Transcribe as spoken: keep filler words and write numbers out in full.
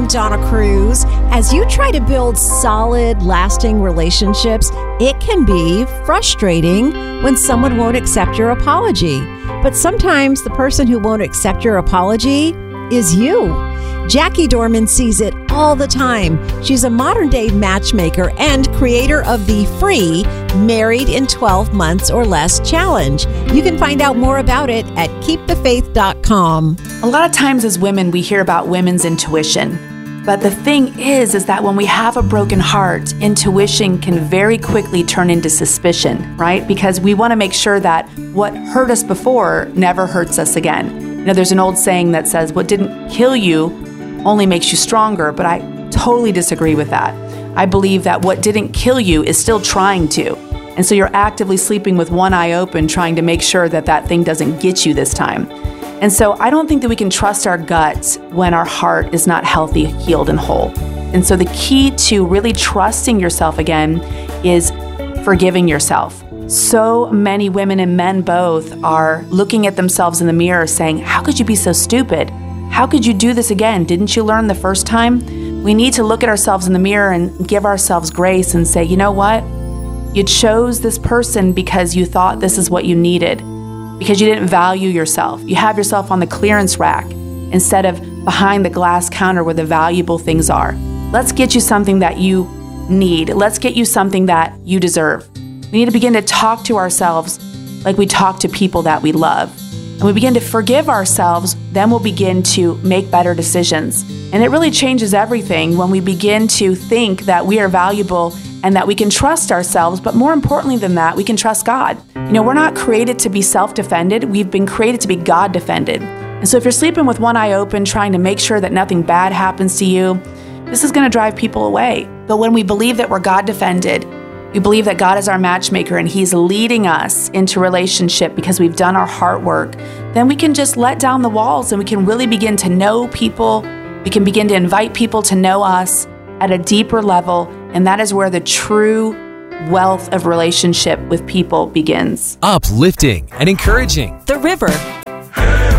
Donna Cruz. As you try to build solid, lasting relationships, it can be frustrating when someone won't accept your apology. But sometimes the person who won't accept your apology is you. Jackie Dorman sees it all the time. She's a modern-day matchmaker and creator of the free Married in twelve Months or Less challenge. You can find out more about it at keep the faith dot com. A lot of times as women, we hear about women's intuition. But the thing is, is that when we have a broken heart, intuition can very quickly turn into suspicion, right? Because we want to make sure that what hurt us before never hurts us again. You know, there's an old saying that says, what didn't kill you only makes you stronger, but I totally disagree with that. I believe that what didn't kill you is still trying to. And so you're actively sleeping with one eye open, trying to make sure that that thing doesn't get you this time. And so I don't think that we can trust our gut when our heart is not healthy, healed, and whole. And so the key to really trusting yourself again is forgiving yourself. So many women and men both are looking at themselves in the mirror saying, how could you be so stupid? How could you do this again? Didn't you learn the first time? We need to look at ourselves in the mirror and give ourselves grace and say, you know what? You chose this person because you thought this is what you needed, because you didn't value yourself. You have yourself on the clearance rack instead of behind the glass counter where the valuable things are. Let's get you something that you need. Let's get you something that you deserve. We need to begin to talk to ourselves like we talk to people that we love. And we begin to forgive ourselves, then we'll begin to make better decisions. And it really changes everything when we begin to think that we are valuable and that we can trust ourselves, but more importantly than that, we can trust God. You know, we're not created to be self-defended, we've been created to be God-defended. And so if you're sleeping with one eye open, trying to make sure that nothing bad happens to you, this is gonna drive people away. But when we believe that we're God-defended, we believe that God is our matchmaker and He's leading us into relationship because we've done our heart work, then we can just let down the walls and we can really begin to know people. We can begin to invite people to know us at a deeper level, and that is where the true wealth of relationship with people begins. Uplifting and encouraging. The River